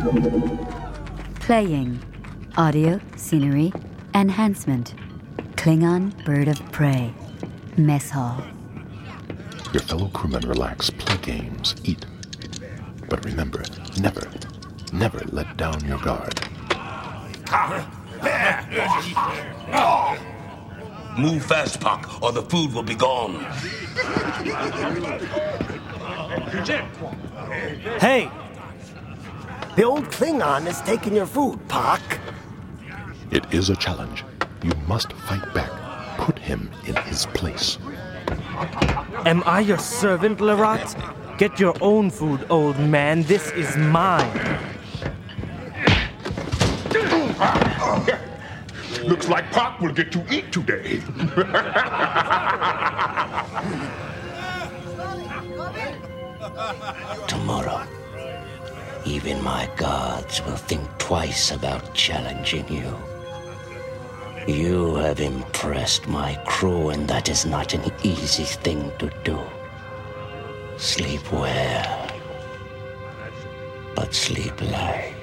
Playing. Audio, scenery, enhancement. Klingon Bird of Prey. Mess hall. Your fellow crewmen relax, play games, eat. But remember, never let down your guard. Move fast, Spock, or the food will be gone. Hey! The old Klingon is taking your food, Spock. It is a challenge. You must fight back. Put him in his place. Am I your servant, Larat? Get your own food, old man. This is mine. Looks like Spock will get to eat today. Tomorrow, even my gods will think twice about challenging you. You have impressed my crew, and that is not an easy thing to do. Sleep well, but sleep light.